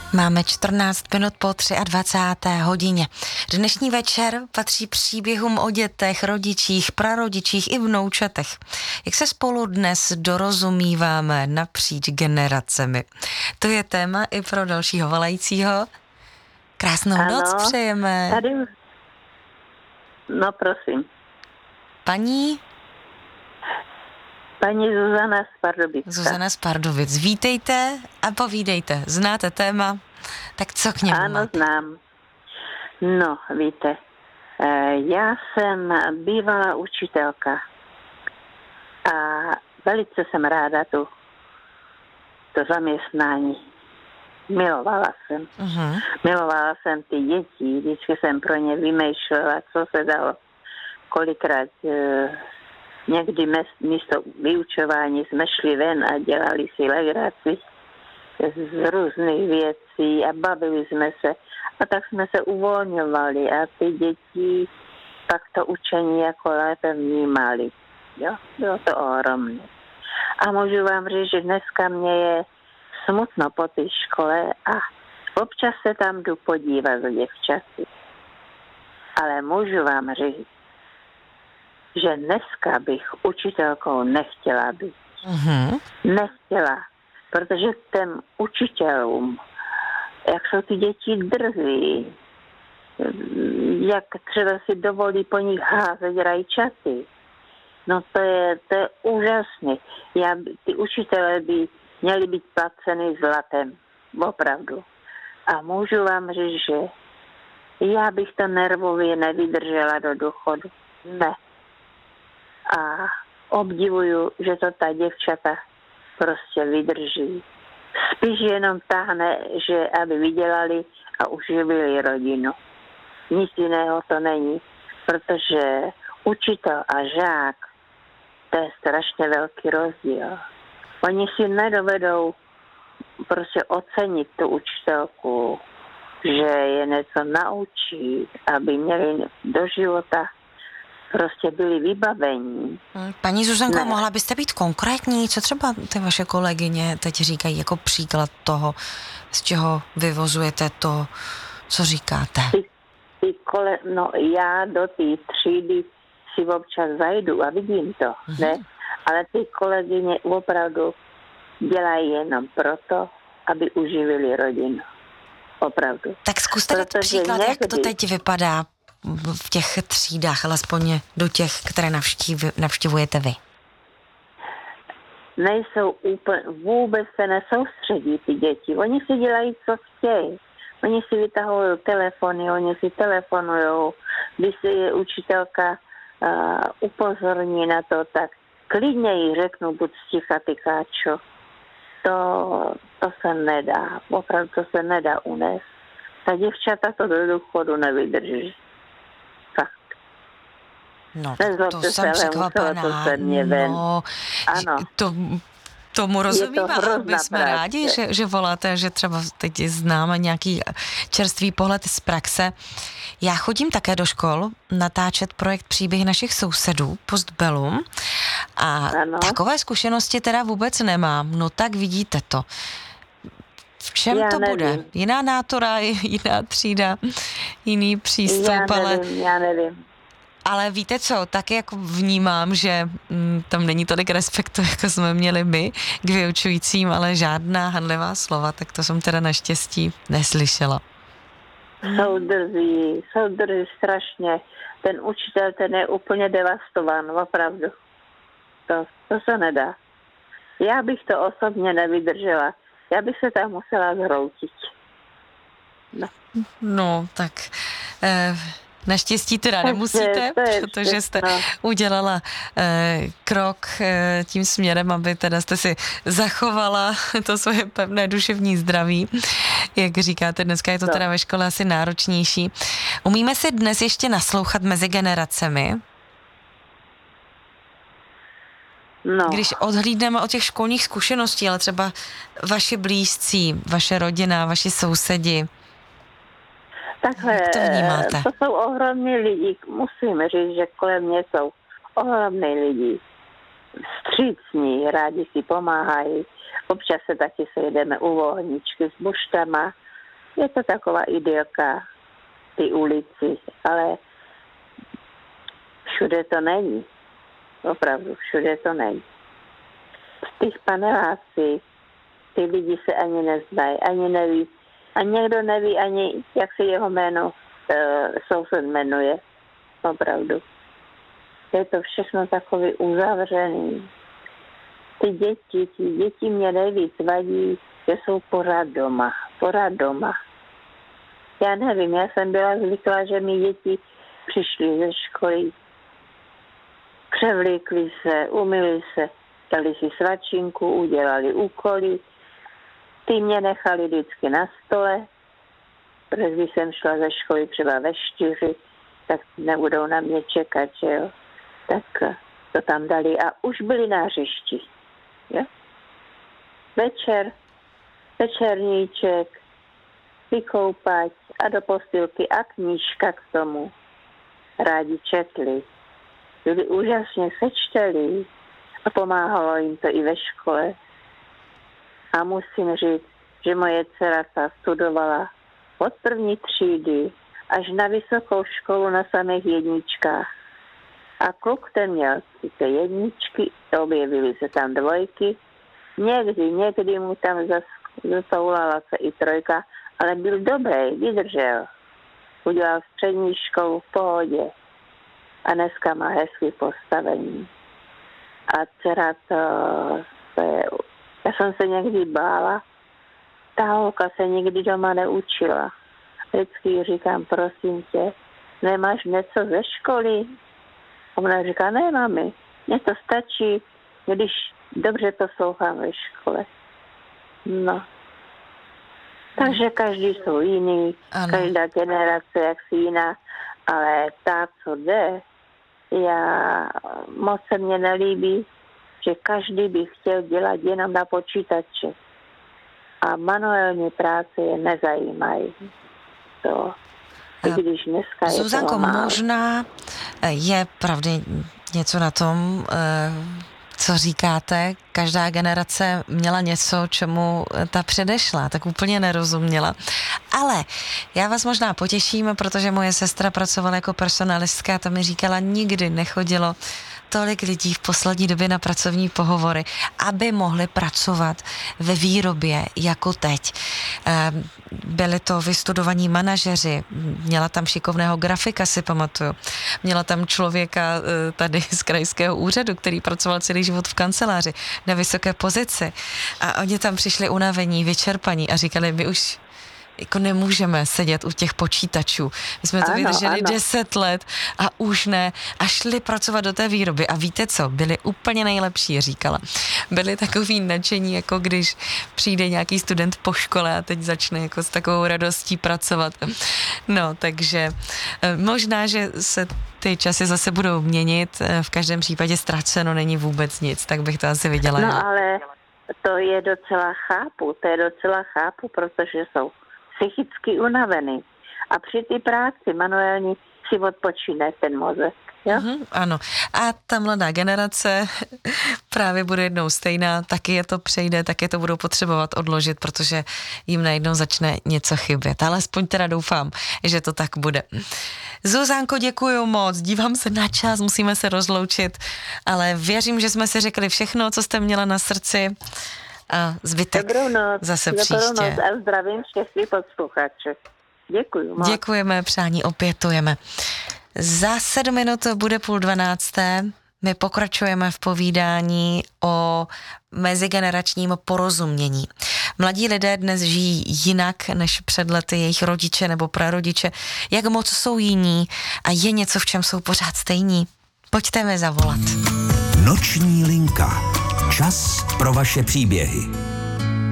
Máme 14 minut po 23. hodině. Dnešní večer patří příběhům o dětech, rodičích, prarodičích i vnoučatech. Jak se spolu dnes dorozumíváme napříč generacemi. To je téma i pro dalšího volajícího. Krásnou noc přejeme. Tady. No prosím. Paní Zuzana z Pardubic. Zuzana z Pardubic. Vítejte a povídejte. Znáte téma? Tak co k němu Ano, máte? znám. No, víte, já jsem bývalá učitelka a velice jsem ráda to zaměstnání. Milovala jsem. Uh-huh. Milovala jsem ty děti, vždycky jsem pro ně vymýšlela, co se dalo. Kolikrát někdy místo vyučování jsme šli ven a dělali si legraci z různých věcí a bavili jsme se. A tak jsme se uvolňovali a ty děti pak to učení jako lépe vnímali. Jo? Bylo to ohromné. A můžu vám říct, že dneska mě je smutno po té škole a občas se tam jdu podívat za děvčaty. Ale můžu vám říct, že dneska bych učitelkou nechtěla být. Uh-huh. Nechtěla, protože těm učitelům, jak jsou ty děti drzí, jak třeba si dovolí po nich házet rajčaty. No to je úžasné. Ty učitelé by měli být placeny zlatem. Opravdu. A můžu vám říct, že já bych to nervově nevydržela do důchodu. Ne. A obdivuju, že to ta děvčata prostě vydrží. Spíš jenom táhne, že aby vydělali a uživili rodinu. Nic jiného to není, protože učitel a žák, to je strašně velký rozdíl. Oni si nedovedou prostě ocenit tu učitelku, že je něco naučí, aby měli do života prostě byli vybavení. Paní Zuzanko, mohla byste být konkrétní? Co třeba ty vaše kolegyně teď říkají jako příklad toho, z čeho vyvozujete to, co říkáte? Já do té třídy si občas zajdu a vidím to, ne? Ale ty kolegyně opravdu dělají jenom proto, aby uživili rodinu. Opravdu. Tak zkuste dát příklad, jak to teď vypadá v těch třídách, alespoň do těch, které navštěvujete vy. Nejsou úplně, vůbec se nesoustředí ty děti. Oni si dělají, co chtějí. Oni si vytahují telefony, oni si telefonujou. Když si je učitelka upozorní na to, tak klidně jí řeknu, buď sticha, ty káčo. To se nedá. Opravdu to se nedá unést. Ta děvčata to do důchodu nevydrží. No, to jsem překvapená. No, ano. Tomu rozumím, ale my jsme rádi, že voláte, že třeba teď známe nějaký čerstvý pohled z praxe. Já chodím také do škol natáčet projekt Příběhy našich sousedů, Postbellum, a takové zkušenosti teda vůbec nemám. No tak vidíte to. V čem to bude? Jiná nátora, jiná třída, jiný přístup, Já nevím. Ale víte co, tak jako vnímám, že tam není tolik respektu, jako jsme měli my k vyučujícím, ale žádná hanlivá slova, tak to jsem teda naštěstí neslyšela. Jsou drzí strašně. Ten učitel, ten je úplně devastován, opravdu. To se nedá. Já bych to osobně nevydržela. Já bych se tam musela zhroutit. No tak... Naštěstí teda nemusíte, protože jste udělala krok tím směrem, aby teda jste si zachovala to svoje pevné duševní zdraví. Jak říkáte, dneska je to teda ve škole asi náročnější. Umíme si dnes ještě naslouchat mezi generacemi? No. Když odhlídneme od těch školních zkušeností, ale třeba vaši blízcí, vaše rodina, vaši sousedi, takhle, to jsou ohromní lidi. Musím říct, že kolem mě jsou ohromní lidi. Vstřícní, rádi si pomáhají. Občas se taky sejdeme u vohničky s buštama je to taková idylka, ty ulici, ale všude to není. Opravdu, všude to není. V těch panelácích ty lidi se ani neznají, ani neví. A někdo neví ani, jak se jeho jméno soused jmenuje. Opravdu. Je to všechno takový uzavřený. Ty děti mě nejvíc vadí, že jsou pořád doma. Já nevím, já jsem byla zvyklá, že mi děti přišly ze školy, převlíkli se, umyli se, dali si svačinku, udělali úkoly. Ty mě nechali vždycky na stole, protože když jsem šla ze školy třeba ve 4, tak nebudou na mě čekat, že jo. Tak to tam dali a už byli na hřišti. Jo? Večerníček, vykoupat a do postýlky a knížka k tomu. Rádi četli. Byli úžasně sečteli a pomáhalo jim to i ve škole. A musím říct, že moje dcera ta studovala od 1. třídy až na vysokou školu na samých jedničkách. A kluk ten měl sice jedničky, objevily se tam 2. Někdy mu tam zasoulala se i 3, ale byl dobrý, vydržel. Udělal střední školu v pohodě. A dneska má hezký postavení. A dcera to je... Já jsem se někdy bála. Ta holka se nikdy doma neučila. Vždycky říkám, prosím tě, nemáš něco ze školy? Ona říká, ne, mami, mně to stačí, když dobře poslouchám ve škole. No. Takže každý jsou jiný, ano. Každá generace jaksi jiná, ale ta, co jde, moc se mně nelíbí, že každý by chtěl dělat jenom na počítači. A manuální práce je nezajímají. To, když dneska je Zuzanko, možná je pravdy něco na tom, co říkáte, každá generace měla něco, čemu ta předešla, tak úplně nerozuměla. Ale já vás možná potěším, protože moje sestra pracovala jako personalistka a ta mi říkala, nikdy nechodilo tolik lidí v poslední době na pracovní pohovory, aby mohli pracovat ve výrobě jako teď. Byli to vystudovaní manažeři, měla tam šikovného grafika, si pamatuju. Měla tam člověka tady z krajského úřadu, který pracoval celý život v kanceláři na vysoké pozici. A oni tam přišli unavení, vyčerpaní a říkali, my už jako nemůžeme sedět u těch počítačů. My jsme to vydrželi 10 let a už ne. A šli pracovat do té výroby. A víte co? Byli úplně nejlepší, říkala. Byli takový nadšení, jako když přijde nějaký student po škole a teď začne jako s takovou radostí pracovat. No, takže možná, že se ty časy zase budou měnit. V každém případě ztraceno není vůbec nic, tak bych to asi viděla. No, ale to je docela chápu, protože jsou psychicky unavený. A při té práci manuální si odpočíne ten mozek. Jo? Ano. A ta mladá generace právě bude jednou stejná, taky je to přejde, taky to budou potřebovat odložit, protože jim najednou začne něco chybět. Ale aspoň teda doufám, že to tak bude. Zuzanko, děkuju moc, dívám se na čas, musíme se rozloučit, ale věřím, že jsme si řekli všechno, co jste měla na srdci. A zbytek zase příště. Dobrou noc a zdravím všechny posluchače. Děkuji moc. Děkujeme, přání opětujeme. Za 7 minut bude 11:30. My pokračujeme v povídání o mezigeneračním porozumění. Mladí lidé dnes žijí jinak než před lety jejich rodiče nebo prarodiče. Jak moc jsou jiní a je něco, v čem jsou pořád stejní? Pojďte mi zavolat. Noční linka. Čas pro vaše příběhy.